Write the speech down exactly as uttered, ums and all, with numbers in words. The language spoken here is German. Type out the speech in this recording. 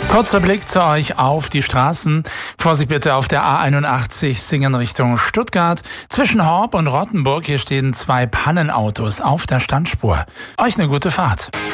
Kurzer Blick zu euch auf die Straßen. Vorsicht bitte auf der A einundachtzig Singen Richtung Stuttgart. Zwischen Horb und Rottenburg, hier stehen zwei Pannenautos auf der Standspur. Euch eine gute Fahrt.